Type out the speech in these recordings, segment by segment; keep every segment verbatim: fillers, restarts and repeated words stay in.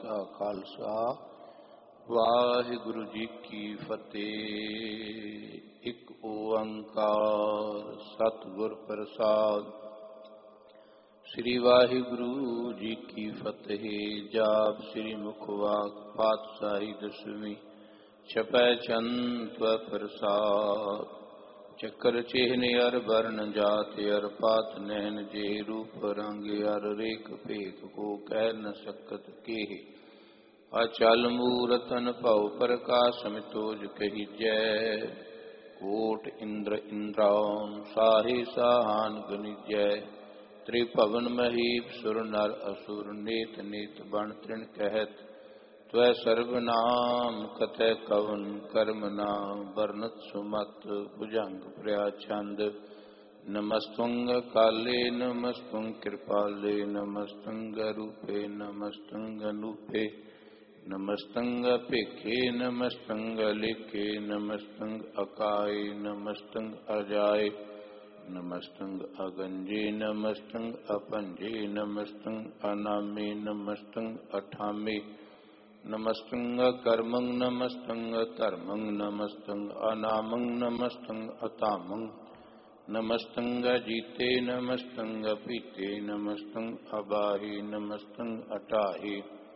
ਦਾ ਖਾਲਸਾ ਵਾਹਿਗੁਰੂ ਜੀ ਕੀ ਫਤਿਹ। ਇੱਕ ਓੰਕਾਰ ਸਤਿਗੁਰ ਪ੍ਰਸਾਦ। ਸ੍ਰੀ ਵਾਹਿਗੁਰੂ ਜੀ ਕੀ ਫਤਿਹ। ਜਾਪ ਸ੍ਰੀ ਮੁਖਵਾਕ ਪਾਤਸ਼ਾਹੀ ਦਸਵੀਂ ਛਪੈ ਚੰਦ ਪ੍ਰਸਾਦ। ਚੱਕਰ ਚਿਹਨ ਅਰ ਵਰਨ ਜਾਤ ਅਰ ਪਾਤ ਨੈਣ ਜੇ ਰੂਪ ਰੰਗ ਅਰ ਰੇਖ ਭੇਖ ਕੋ ਕਹਿ ਨ ਸਕਤ ਕੇਹ। ਅਚਲ ਮੂਰਤਨ ਭਉ ਪ੍ਰਕਾਸ਼ ਮਿਤੋਜ ਕਹੀਜੈ। ਕੋਟ ਇੰਦਰ ਇੰਦਰਾਨ ਸਾਹੇ ਸਾਹਾਨ ਗਨਿਜੈ। त्रिभवन महीप सुर नर असुर नेत नेत बण तृण कहत। त्वै सर्वनाम कथय कवन कर्म नाम वर्णत सुमत भुजंग प्रया छंद। नमस्तुंग काले नमस्तुंग कृपाले नमस्तुंग रूपे नमस्तुंग अनूपे नमस्तुंग पेखे नमस्तुंग लेखे नमस्तुंग अकाय नमस्तुंग अजाय नमस्तुंग अगंजे नमस्तुंग अपंजे नमस्तुंग अनामे नमस्तुंग अठामे नमस्तुंग कर्मंग नमस्तुंग धर्मंग नमस्तुंग अनामंग नमस्तुंग अतामंग नमस्तुंग जीते नमस्तुंग पीते नमस्तुंग अबाहे नमस्तुंग अटाहे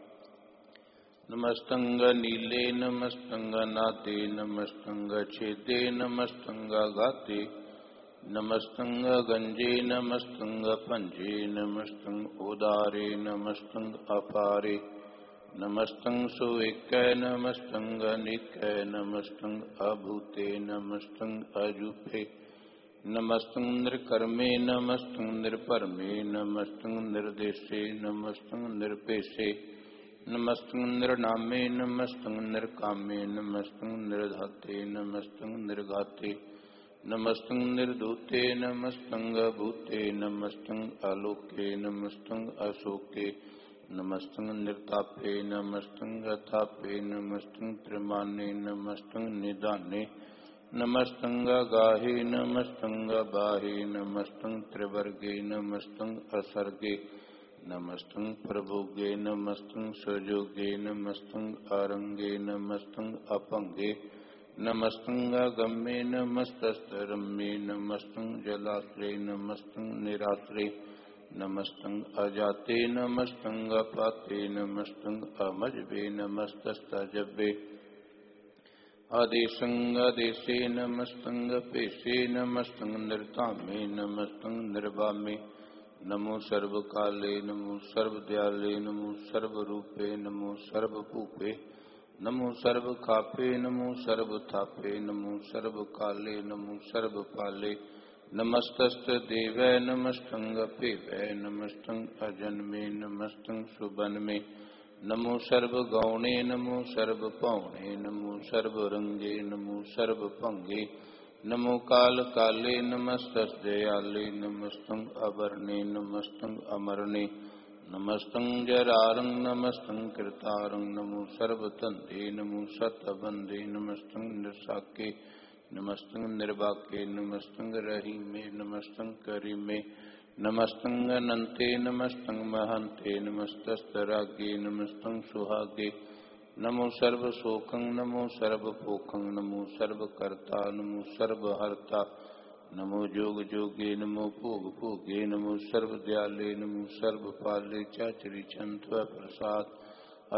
नमस्तुंग नीले नमस्तुंग नाते नमस्तुंग छेदे नमस्तुंग घाते नमस्तुंग गंजे नमस्तुंग पंजे नमस्तुंग उदारे नमस्तुंग अपारे नमस्तुंग सुएकै नमस्तुंग निकै नमस्तुंग अभूते नमस्तुंग अजूफे नमस्तुंग निर्कर्मे नमस्तुंग निर्भरमे नमस्तुंग निर्देशे नमस्तुंग निर्पेशे नमस्तुंग निर्नामे नमस्तुंग निर्कामे नमस्तुंग निर्धाते नमस्तुंग निर्घाते नमस्तुंग निर्धूते नमस्तुंग भूते नमस्तुंग आलोके नमस्तुंग अशोके नमस्तुंग निर्तापे नमस्तुंग अथापे नमस्तुंग त्रिमाने नमस्तुंग निदाने नमस्तुंग गाहे नमस्तुंग बाहे नमस्तुंग त्रिवर्गे नमस्तुंग असर्गे नमस्तुंग प्रभोगे नमस्तुंग सजोगे नमस्तुंग आरंगे नमस्तुंग अपंगे नमस्तुंग गम्ये नमस्तस्तरम्ये नमस्तुंग जलाश्रे नमस्तुंग निराश्रे नमस्तुंग अजाते नमस्तुंग अपाते नमस्तुंग अमजबे नमस्तस्तजबे आदेशंग आदेशे नमस्तुंग पेशे नमस्तुंग निर्तामे नमस्तुंग निर्वामे नमो सर्वकाले नमो सर्वदयाले नमो सर्वरूपे नमो सर्वभूपे नमो सर्व खापे नमो सर्व थापे नमो सर्व काले नमो सर्व पाले नमस्तस्त देवै नमस्तुंग पेवै नमस्तुंग अजन्मे नमस्तुंग सुबन्मे नमो सर्व गौणे नमो सर्व पौणे नमो सर्व रंगे नमो सर्व भंगे नमो काल काले नमस्तस् दयाले नमस्तुंग अवर्णे नमस्तुंग अमरणे नमस्तुंग जरारंग नमस्तुंग कृतारंग नमो सर्वतंते नमो सतबंधे नमस्तुंग निरसाके नमस्तुंग निर्वाके नमस्तुंग रहीमे नमस्तुंग करीमे नमस्तुंग अनंते नमस्तुंग महंते नमस्तस्तरागे नमस्तुंग सुहागे नमो सर्वशोकं नमो सर्वभोखं नमो सर्वकर्ता नमो सर्वहर्ता नमो जोग जोगे नमो भोग भोगे नमो सर्वदयाले नमो सर्वपाले चाचरी चंद प्रसाद